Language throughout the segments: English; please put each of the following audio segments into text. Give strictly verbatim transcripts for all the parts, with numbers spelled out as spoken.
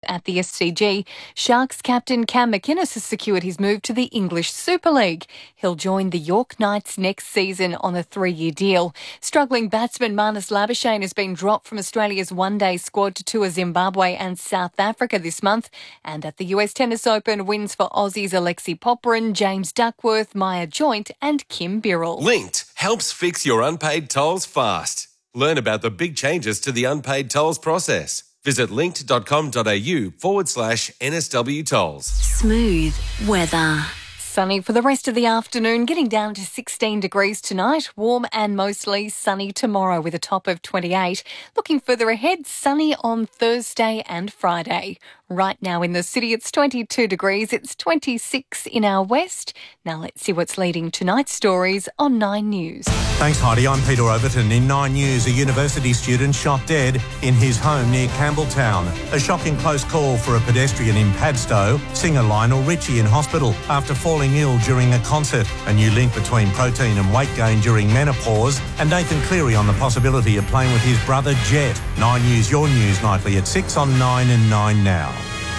at the S C G. Sharks captain Cam McInnes has secured his move to the English Super League. He'll join the York Knights next season on a three-year deal. Struggling batsman Marnus Labuschagne has been dropped from Australia's one-day squad to tour Zimbabwe and South Africa this month. And at the U S Tennis Open, wins for Aussies Alexei Popyrin, James Duckworth, Maya Joint and Kim Birrell. Linked helps fix your unpaid tolls fast. Learn about the big changes to the unpaid tolls process. Visit linked.com.au forward slash NSW tolls. Smooth weather. Sunny for the rest of the afternoon, getting down to sixteen degrees tonight. Warm and mostly sunny tomorrow with a top of twenty-eight. Looking further ahead, sunny on Thursday and Friday. Right now in the city, it's twenty-two degrees. It's twenty-six in our west. Now let's see what's leading tonight's stories on Nine News. Thanks, Heidi. I'm Peter Overton. In Nine News, a university student shot dead in his home near Campbelltown. A shocking close call for a pedestrian in Padstow. Singer Lionel Richie in hospital after falling ill during a concert. A new link between protein and weight gain during menopause. And Nathan Cleary on the possibility of playing with his brother Jet. Nine News, your news nightly at six on nine and nine now.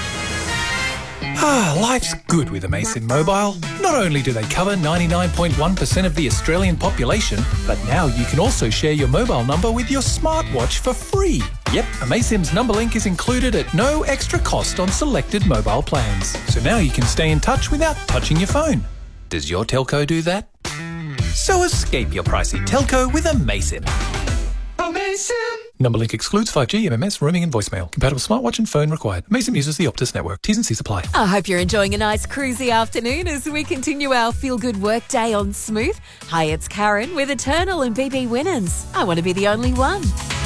Ah, life's good with Amaysim Mobile. Not only do they cover ninety-nine point one percent of the Australian population, but now you can also share your mobile number with your smartwatch for free. Yep, Amaysim's number link is included at no extra cost on selected mobile plans. So now you can stay in touch without touching your phone. Does your telco do that? So escape your pricey telco with Amaysim. Amaysim! Number link excludes five G, M M S, roaming and voicemail. Compatible smartwatch and phone required. Amaysim uses the Optus network. T's and C's apply. I hope you're enjoying a nice cruisy afternoon as we continue our feel-good work day on Smooth. Hi, it's Karen with Eternal and B B Winners. I want to be the only one.